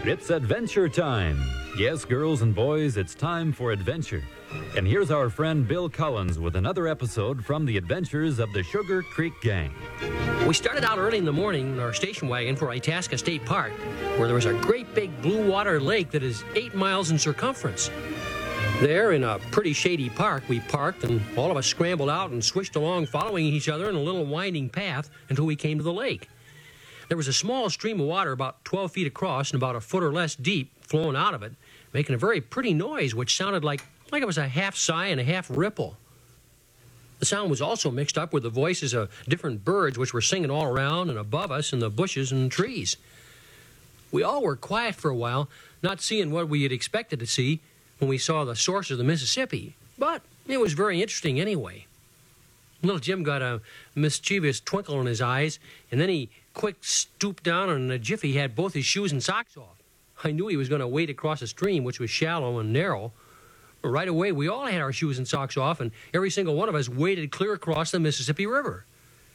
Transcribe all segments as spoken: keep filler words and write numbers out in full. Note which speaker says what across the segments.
Speaker 1: It's adventure time. Yes, girls and boys, it's time for adventure. And here's our friend Bill Collins with another episode from the adventures of the Sugar Creek Gang.
Speaker 2: We started out early in the morning in our station wagon for Itasca State Park, where there was a great big blue water lake that is eight miles in circumference. There, in a pretty shady park, we parked, and all of us scrambled out and swished along, following each other in a little winding path until we came to the lake. There was a small stream of water about twelve feet across and about a foot or less deep flowing out of it, making a very pretty noise, which sounded like, like it was a half sigh and a half ripple. The sound was also mixed up with the voices of different birds which were singing all around and above us in the bushes and trees. We all were quiet for a while, not seeing what we had expected to see when we saw the source of the Mississippi, but it was very interesting anyway. Little Jim got a mischievous twinkle in his eyes, and then he quick stooped down, and in a jiffy had both his shoes and socks off. I knew he was going to wade across a stream which was shallow and narrow. Right away, we all had our shoes and socks off, and every single one of us waded clear across the Mississippi River.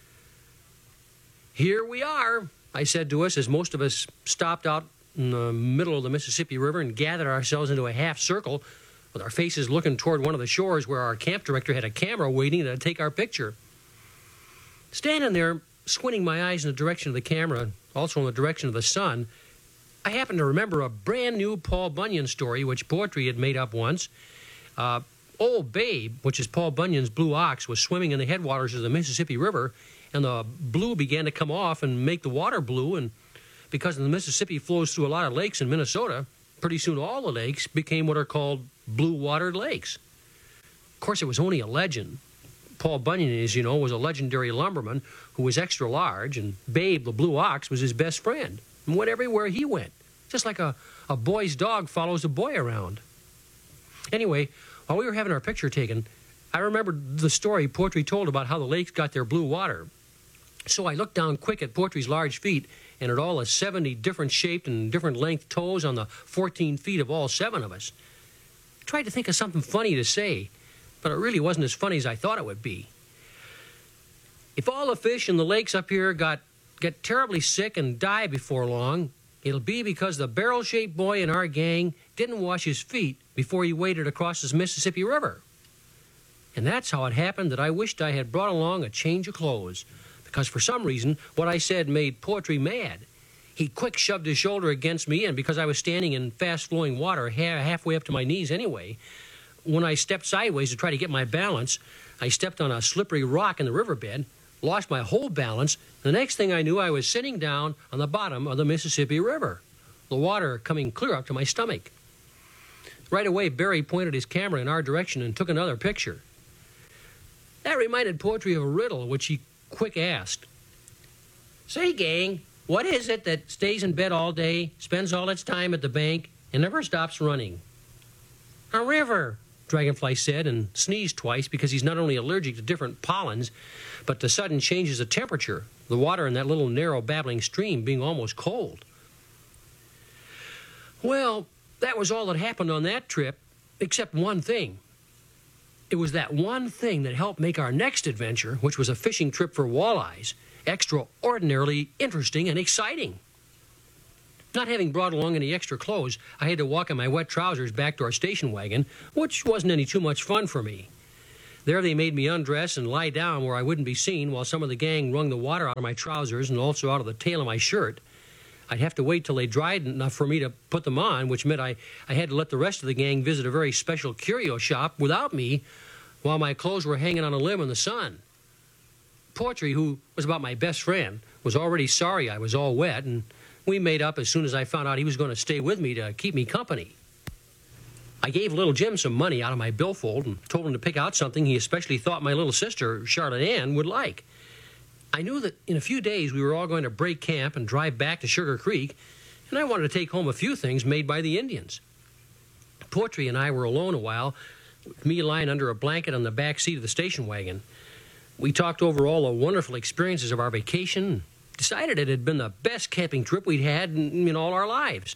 Speaker 2: "Here we are," I said to us as most of us stopped out in the middle of the Mississippi River and gathered ourselves into a half circle with our faces looking toward one of the shores where our camp director had a camera waiting to take our picture. Standing there, squinting my eyes in the direction of the camera, also in the direction of the sun, I happened to remember a brand new Paul Bunyan story which poetry had made up once. Uh, Old Babe, which is Paul Bunyan's blue ox, was swimming in the headwaters of the Mississippi River, and the blue began to come off and make the water blue, and because the Mississippi flows through a lot of lakes in Minnesota, pretty soon all the lakes became what are called blue-watered lakes. Of course, it was only a legend. Paul Bunyan, as you know, was a legendary lumberman who was extra large, and Babe, the blue ox, was his best friend and went everywhere he went, just like a, a boy's dog follows a boy around. Anyway, while we were having our picture taken, I remembered the story Poetry told about how the lakes got their blue water. So I looked down quick at Poetry's large feet and at all the seventy different shaped and different length toes on the fourteen feet of all seven of us. I tried to think of something funny to say, but it really wasn't as funny as I thought it would be. If all the fish in the lakes up here got, get terribly sick and die before long, it'll be because the barrel-shaped boy in our gang didn't wash his feet before he waded across this Mississippi River. And that's how it happened that I wished I had brought along a change of clothes, because for some reason what I said made Poetry mad. He quick shoved his shoulder against me, and because I was standing in fast-flowing water ha- halfway up to my knees anyway, when I stepped sideways to try to get my balance, I stepped on a slippery rock in the riverbed, lost my whole balance. The next thing I knew, I was sitting down on the bottom of the Mississippi River, the water coming clear up to my stomach. Right away, Barry pointed his camera in our direction and took another picture. That reminded Poetry of a riddle, which he quick asked. "Say, gang, what is it that stays in bed all day, spends all its time at the bank, and never stops running?" "A river," Dragonfly said, and sneezed twice because he's not only allergic to different pollens, but to sudden changes of temperature, the water in that little narrow babbling stream being almost cold. Well, that was all that happened on that trip, except one thing. It was that one thing that helped make our next adventure, which was a fishing trip for walleyes, extraordinarily interesting and exciting. Not having brought along any extra clothes, I had to walk in my wet trousers back to our station wagon, which wasn't any too much fun for me. There they made me undress and lie down where I wouldn't be seen while some of the gang wrung the water out of my trousers and also out of the tail of my shirt. I'd have to wait till they dried enough for me to put them on, which meant I, I had to let the rest of the gang visit a very special curio shop without me while my clothes were hanging on a limb in the sun. Poetry, who was about my best friend, was already sorry I was all wet, and we made up as soon as I found out he was going to stay with me to keep me company. I gave little Jim some money out of my billfold and told him to pick out something he especially thought my little sister, Charlotte Ann, would like. I knew that in a few days we were all going to break camp and drive back to Sugar Creek, and I wanted to take home a few things made by the Indians. Poetry and I were alone a while, with me lying under a blanket on the back seat of the station wagon. We talked over all the wonderful experiences of our vacation and decided it had been the best camping trip we'd had in, in all our lives.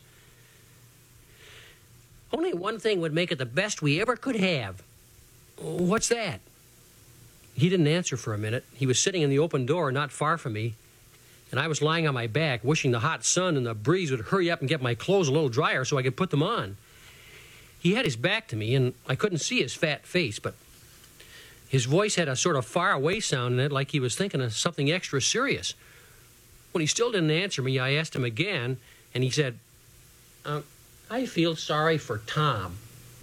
Speaker 2: Only one thing would make it the best we ever could have. What's that? He didn't answer for a minute. He was sitting in the open door not far from me. and I was lying on my back, wishing the hot sun and the breeze would hurry up and get my clothes a little drier so I could put them on. He had his back to me, and I couldn't see his fat face, but his voice had a sort of far-away sound in it, like he was thinking of something extra serious. When he still didn't answer me, I asked him again, and he said, uh, I feel sorry for Tom.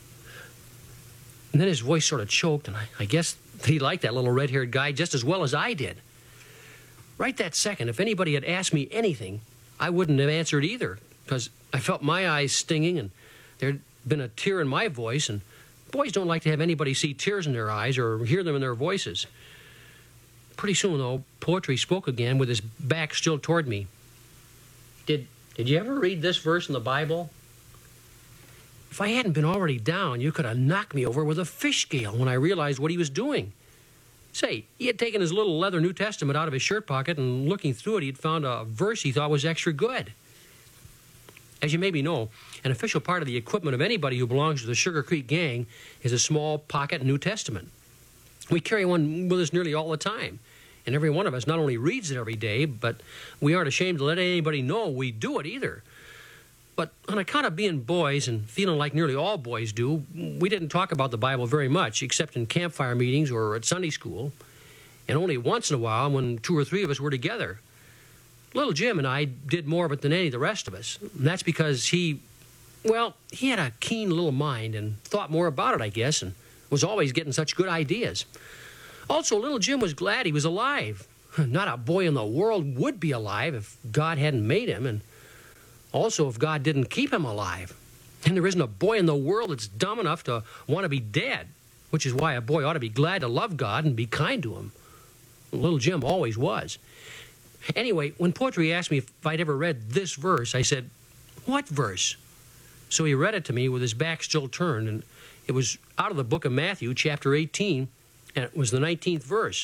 Speaker 2: And then his voice sort of choked, and I, I guess he liked that little red-haired guy just as well as I did. Right that second, if anybody had asked me anything, I wouldn't have answered either, because I felt my eyes stinging, and there'd been a tear in my voice, and boys don't like to have anybody see tears in their eyes or hear them in their voices. Pretty soon, though, Poetry spoke again with his back still toward me. Did, did you ever read this verse in the Bible? If I hadn't been already down, you could have knocked me over with a fish scale when I realized what he was doing. Say, he had taken his little leather New Testament out of his shirt pocket, and looking through it, he'd found a verse he thought was extra good. As you maybe know, an official part of the equipment of anybody who belongs to the Sugar Creek Gang is a small pocket New Testament. We carry one with us nearly all the time, and every one of us not only reads it every day, but we aren't ashamed to let anybody know we do it either. But on account of being boys and feeling like nearly all boys do, we didn't talk about the Bible very much, except in campfire meetings or at Sunday school, and only once in a while when two or three of us were together. Little Jim and I did more of it than any of the rest of us, and that's because he, well, he had a keen little mind and thought more about it, I guess, and was always getting such good ideas. Also, little Jim was glad he was alive. Not a boy in the world would be alive if God hadn't made him, and also if God didn't keep him alive. And there isn't a boy in the world that's dumb enough to want to be dead, which is why a boy ought to be glad to love God and be kind to him. Little Jim always was. Anyway, when Poetry asked me if I'd ever read this verse, I said, "What verse?" So he read it to me with his back still turned, and it was out of the book of Matthew, chapter eighteen, and it was the nineteenth verse.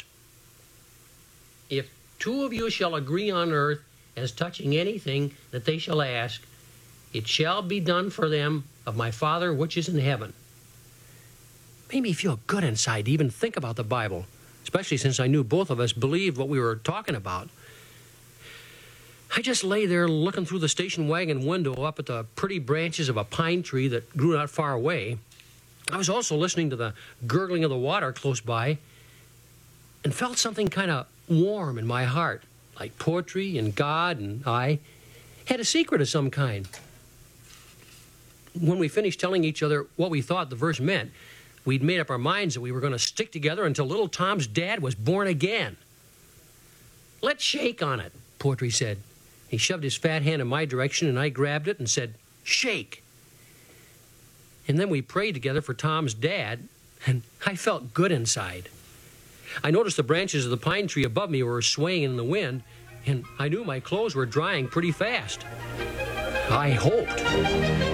Speaker 2: If two of you shall agree on earth as touching anything that they shall ask, it shall be done for them of my Father which is in heaven. Made me feel good inside to even think about the Bible, especially since I knew both of us believed what we were talking about. I just lay there looking through the station wagon window up at the pretty branches of a pine tree that grew not far away. I was also listening to the gurgling of the water close by and felt something kind of warm in my heart, like Poetry and God and I had a secret of some kind. When we finished telling each other what we thought the verse meant, we'd made up our minds that we were going to stick together until little Tom's dad was born again. "Let's shake on it," Poetry said. He shoved his fat hand in my direction, and I grabbed it and said, "Shake." And then we prayed together for Tom's dad, and I felt good inside. I noticed the branches of the pine tree above me were swaying in the wind, and I knew my clothes were drying pretty fast. I hoped.